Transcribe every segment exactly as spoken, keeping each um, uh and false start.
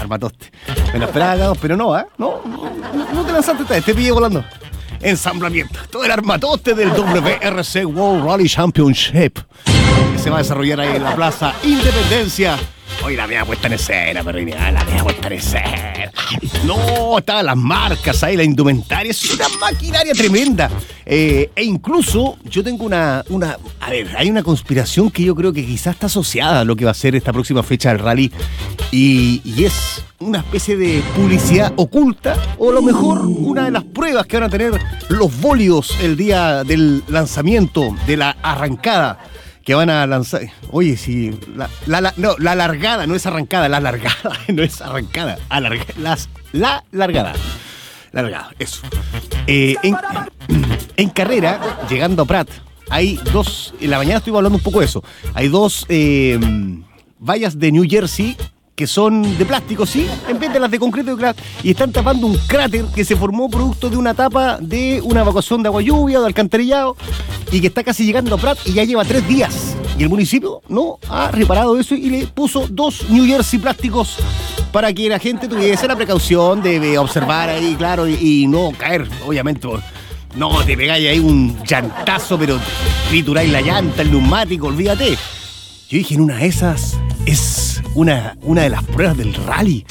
Armatoste. Me lo esperaba, Cagón, pero no, ¿eh? No, no, no te lanzaste esta vez, te pillé volando. Ensamblamiento. Todo el armatoste del W R C World Rally Championship que se va a desarrollar ahí en la Plaza Independencia. Hoy la media puesta en escena, perrina, la media puesta en escena. No, estaban las marcas ahí, la indumentaria, es una maquinaria tremenda. Eh, e incluso yo tengo una, una... A ver, hay una conspiración que yo creo que quizás está asociada a lo que va a ser esta próxima fecha del rally. Y, y es una especie de publicidad oculta, o a lo mejor una de las pruebas que van a tener los bólidos el día del lanzamiento, de la arrancada. Que van a lanzar. Oye, si. La, la, la, no, la largada, no es arrancada, la largada, no es arrancada. Alarga, las, la largada. La largada, eso. Eh, en, en carrera, llegando a Prat, hay dos. En la mañana estuve hablando un poco de eso. Hay dos eh, vallas de New Jersey que son de plástico, sí, en vez de las de concreto, y están tapando un cráter que se formó producto de una tapa de una evacuación de agua lluvia, de alcantarillado, y que está casi llegando a Prat y ya lleva tres días. Y el municipio no ha reparado eso y le puso dos New Jersey plásticos para que la gente tuviese la precaución de observar ahí, claro, y, y no caer, obviamente. No, te pegáis ahí un llantazo, pero trituráis la llanta, el neumático, olvídate. Yo dije, en una de esas es una, una de las pruebas del rally.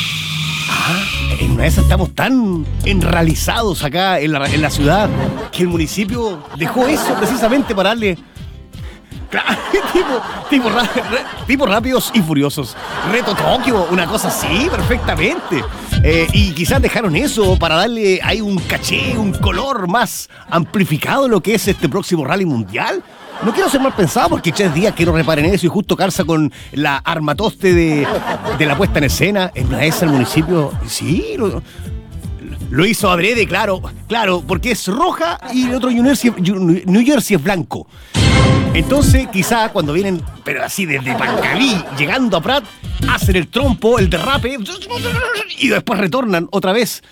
Ah, en una de esas estamos tan enralizados acá en la, en la ciudad que el municipio dejó eso precisamente para darle... Claro, tipo, tipo, ra, ra, tipo rápidos y furiosos. Reto Tokio, una cosa así, perfectamente. Eh, y quizás dejaron eso para darle ahí un caché, un color más amplificado a lo que es este próximo rally mundial. No quiero ser mal pensado porque tres días quiero reparen eso y justo calza con la armatoste de, de la puesta en escena. En una de esas el municipio, sí, lo, lo hizo adrede, claro, claro, porque es roja y el otro New Jersey, New Jersey es blanco. Entonces, quizá cuando vienen, pero así desde Pancaví, llegando a Prat, hacen el trompo, el derrape, y después retornan otra vez.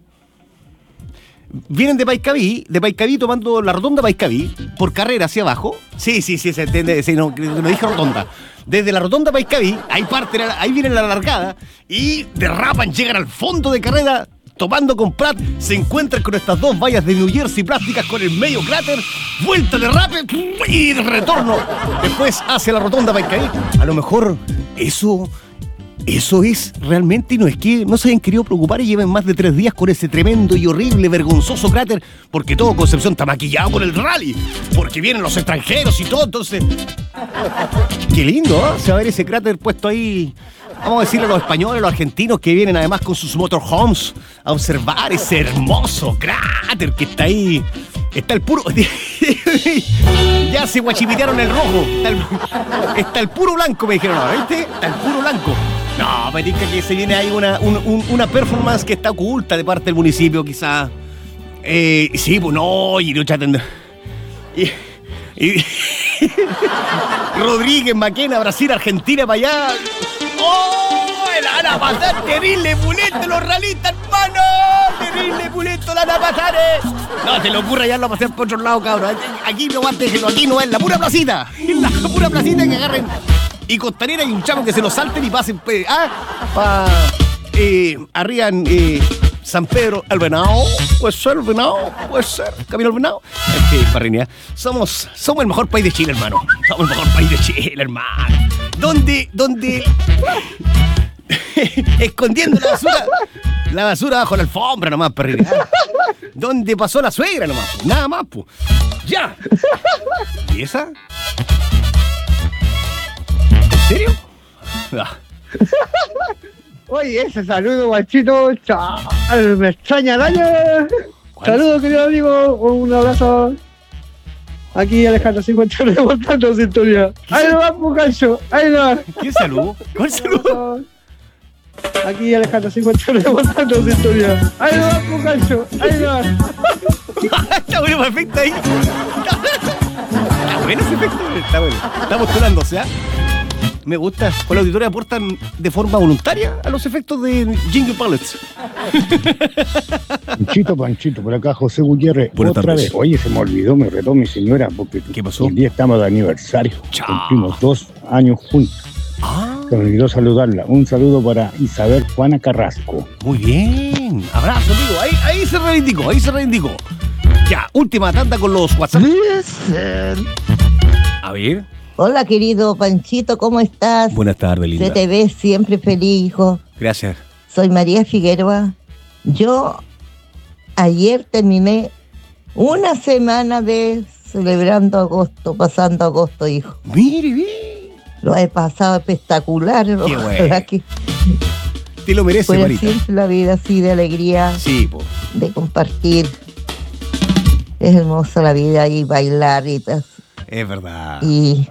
Vienen de Paicaví, de Paicaví tomando la rotonda Paicaví, por carrera hacia abajo. Sí, sí, sí, se entiende, sí, no, no dije rotonda. Desde la rotonda Paicaví, ahí parte, ahí viene la largada, y derrapan, llegan al fondo de carrera, tomando con Prat, se encuentran con estas dos vallas de New Jersey plásticas con el medio cráter, vuelta de derrape y retorno. Después hacia la rotonda Paicaví. A lo mejor eso... Eso es realmente, no es que no se hayan querido preocupar y lleven más de tres días con ese tremendo y horrible, vergonzoso cráter, porque todo Concepción está maquillado con el rally, porque vienen los extranjeros y todo, entonces... Qué lindo, ¿eh? Se va a ver ese cráter puesto ahí, vamos a decirle a los españoles, a los argentinos que vienen además con sus motorhomes a observar ese hermoso cráter que está ahí. Está el puro... Ya se guachipitearon el rojo. Está el, está el puro blanco, me dijeron, ¿no? ¿Viste? Está el puro blanco. No, me dice que se viene ahí una, un, un, una performance que está oculta de parte del municipio, quizás. Eh, sí, pues no, y no chaten. Y, y Rodríguez, Maquena, Brasil, Argentina, para allá. ¡Oh! ¡La van a pasar! ¡Terrible pulento los realistas, hermano! ¡Terrible pulento la van a pasar! Eh. No, se le ocurra ya lo pasar por otro lado, cabrón. Aquí no más, déjenlo, aquí no es la pura placita. Es la pura placita que agarren. Y Costanera y un chavo que se lo salten y pasen. Pues, ah, pa. Eh, arriba en eh, San Pedro, el Venado. Puede ser, el Venado, puede ser. Camino al Venado. Es que, parrinea. Somos, somos el mejor país de Chile, hermano. Somos el mejor país de Chile, hermano. ¿Dónde, dónde? Escondiendo la basura. La basura bajo la alfombra nomás, perrita. ¿Dónde pasó la suegra nomás? Nada más, pues. ¡Ya! ¿Y esa? ¿En serio? Ah. Oye, ese saludo, guachito. Chao. Me extraña el año. Saludos, querido amigo. Un abrazo. Aquí Alejandro cincuenta y nueve montando sintonía. Ahí lo va, Pucacho. Ahí lo va. ¿Qué saludo? ¿Cuál saludo? Aquí Alejandro cincuenta y nueve montando sintonía. Ahí lo va, Pucacho. Ahí lo va. Está bueno, perfecto ahí. Está bueno ese efecto. Está bueno. Está postulándose, ¿ah? Me gusta. Con la auditoría aportan de forma voluntaria a los efectos de Jingle Pallets. Panchito, Panchito, por acá José Gutiérrez. Buenas Otra tardes. vez. Oye, se me olvidó, me retó mi señora porque ¿Qué pasó? el día estamos de aniversario. Chao. Cumplimos dos años juntos. Ah. Se me olvidó saludarla. Un saludo para Isabel Juana Carrasco. Muy bien. Abrazo, amigo. Ahí, ahí se reivindicó, ahí se reivindicó. Ya, última tanda con los WhatsApp. A ver. Hola, querido Panchito, ¿cómo estás? Buenas tardes, linda. Se te ve siempre feliz, hijo. Gracias. Soy María Figueroa. Yo ayer terminé una semana de celebrando agosto, pasando agosto, hijo. Mire, mire. Lo he pasado espectacular. Qué Ojalá bueno. que Te lo mereces, fuera Marita. siempre la vida así de alegría, Sí, po. de compartir. Es hermosa la vida y bailar y tal. Es verdad. Y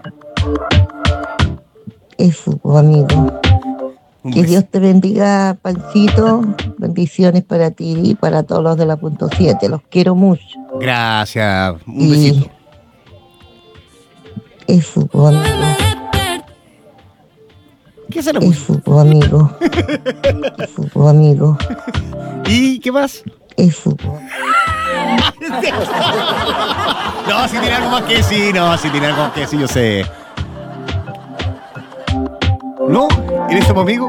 eso, pues, amigo. Un Que beso. Dios te bendiga, Pancito. Bendiciones para ti y para todos los de la punto siete. Los quiero mucho. Gracias. Un Y besito. eso, pues, amigo. ¿Qué será? Pues? Eso, pues, amigo. Eso, pues, amigo. ¿Y qué más? Eso, pues. No, si tiene algo más que decir, no, si tiene algo más que decir, yo sé. ¿No? ¿Eres tu amigo?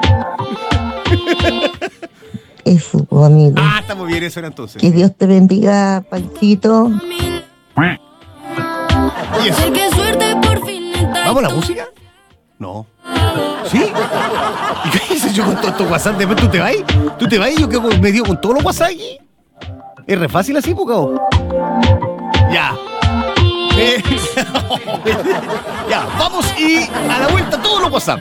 Eso, pues, amigo. Ah, está muy bien eso era entonces. Que Dios te bendiga, Pancito. ¿Y eso? ¿Vamos a la música? No. ¿Sí? ¿Y qué dices yo con todo estos WhatsApp? ¿Después tú te vas? ¿Tú te vas y yo quedo medio con todos los WhatsApp aquí? Es re fácil así, Pucao. Ya. Eh, ya, vamos y a la vuelta todos los WhatsApp.